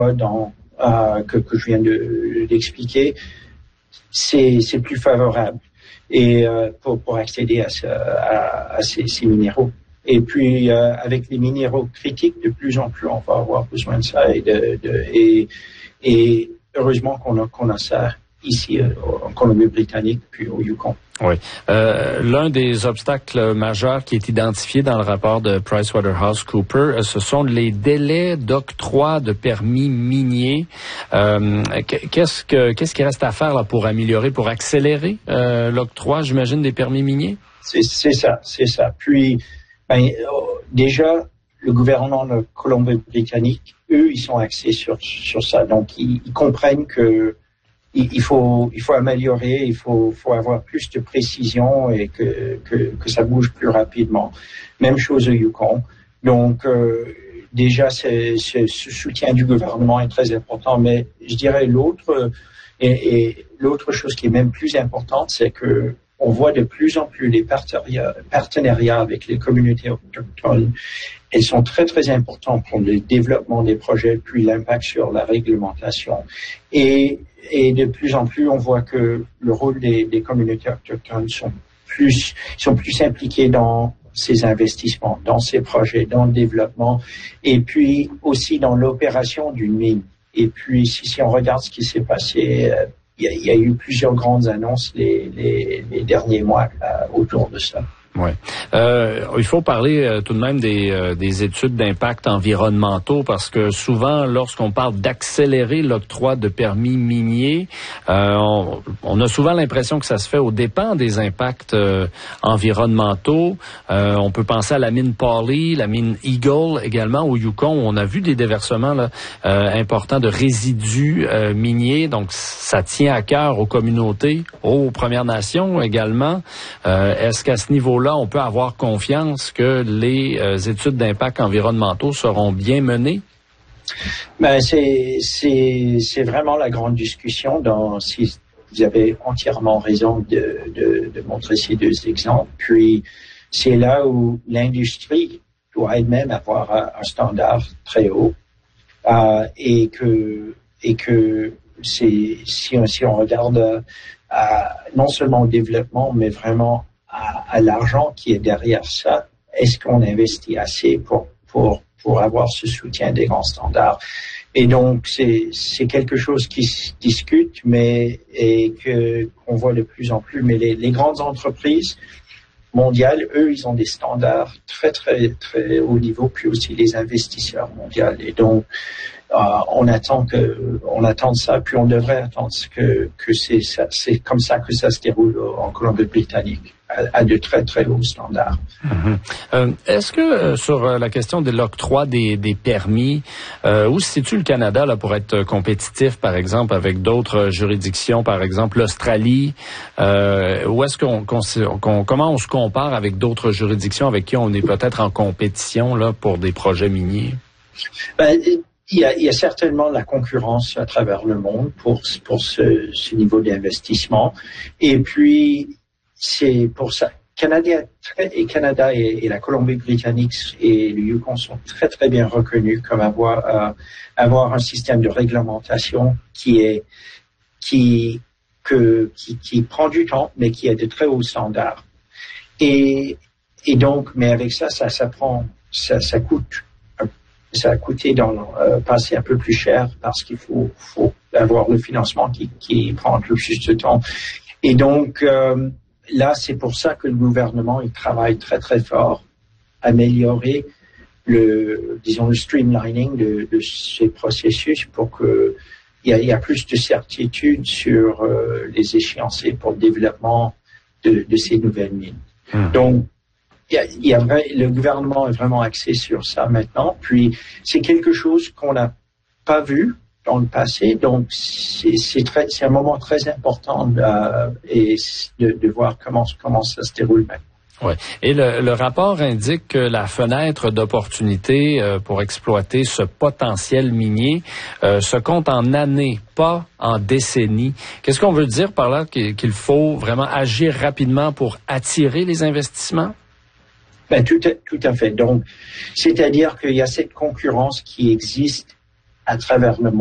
que je viens d'expliquer, c'est plus favorable et pour accéder à ces minéraux. Et puis avec les minéraux critiques, de plus en plus, on va avoir besoin de ça et heureusement qu'on a ça ici en Colombie-Britannique puis au Yukon. Oui. L'un des obstacles majeurs qui est identifié dans le rapport de PricewaterhouseCoopers, ce sont les délais d'octroi de permis miniers. Qu'est-ce qui reste à faire là, pour améliorer, pour accélérer l'octroi, j'imagine, des permis miniers? C'est ça. Puis, déjà, le gouvernement de Colombie-Britannique, eux, ils sont axés sur ça. Donc, ils comprennent que il faut améliorer, il faut avoir plus de précision et que ça bouge plus rapidement. Même chose au Yukon. Donc, déjà, ce soutien du gouvernement est très important. Mais je dirais l'autre chose qui est même plus importante, c'est que on voit de plus en plus les partenariats avec les communautés autochtones. Elles sont très, très importantes pour le développement des projets, puis l'impact sur la réglementation. Et de plus en plus, on voit que le rôle des communautés autochtones sont plus impliqués dans ces investissements, dans ces projets, dans le développement, et puis aussi dans l'opération d'une mine. Et puis, si on regarde ce qui s'est passé, il y a eu plusieurs grandes annonces les derniers mois autour de ça. Ouais. Il faut parler tout de même des études d'impact environnementaux parce que souvent, lorsqu'on parle d'accélérer l'octroi de permis miniers, on a souvent l'impression que ça se fait aux dépens des impacts environnementaux. On peut penser à la mine Pawley, la mine Eagle également au Yukon. On a vu des déversements là, importants de résidus miniers. Donc, ça tient à cœur aux communautés, aux Premières Nations également. Est-ce qu'à ce niveau-là, on peut avoir confiance que les études d'impact environnementaux seront bien menées? C'est vraiment la grande discussion. Si vous avez entièrement raison de montrer ces deux exemples. Puis, c'est là où l'industrie doit elle-même avoir un standard très haut et que si on regarde non seulement au développement, mais vraiment à l'argent qui est derrière ça, est-ce qu'on investit assez pour avoir ce soutien des grands standards? Et donc, c'est quelque chose qui se discute, qu'on voit de plus en plus. Mais les grandes entreprises mondiales, eux, ils ont des standards très, très, très haut niveau, puis aussi les investisseurs mondiaux. Et donc, on attend ça, puis on devrait attendre que c'est comme ça que ça se déroule en Colombie-Britannique, à de très, très hauts standards. Mm-hmm. Est-ce que sur la question de l'octroi des permis, où se situe le Canada là pour être compétitif, par exemple, avec d'autres juridictions, par exemple l'Australie, où est-ce comment on se compare avec d'autres juridictions avec qui on est peut-être en compétition là pour des projets miniers? Il y a certainement la concurrence à travers le monde pour ce niveau d'investissement. Et puis, c'est pour ça. Canada et la Colombie-Britannique et le Yukon sont très, très bien reconnus comme avoir un système de réglementation qui prend du temps, mais qui a de très hauts standards. Et donc, mais avec ça coûte. Ça a coûté passer un peu plus cher parce qu'il faut avoir le financement qui prend un peu plus de temps. Et donc, là, c'est pour ça que le gouvernement, il travaille très, très fort à améliorer le streamlining de ces processus pour que il y a plus de certitude sur les échéanciers pour le développement de ces nouvelles mines. Donc, le gouvernement est vraiment axé sur ça maintenant. Puis, c'est quelque chose qu'on n'a pas vu dans le passé. Donc, c'est un moment très important de voir comment ça se déroule maintenant. Ouais. Et le rapport indique que la fenêtre d'opportunité pour exploiter ce potentiel minier se compte en années, pas en décennies. Qu'est-ce qu'on veut dire par là qu'il faut vraiment agir rapidement pour attirer les investissements? Tout à fait. Donc, c'est-à-dire qu'il y a cette concurrence qui existe à travers le monde.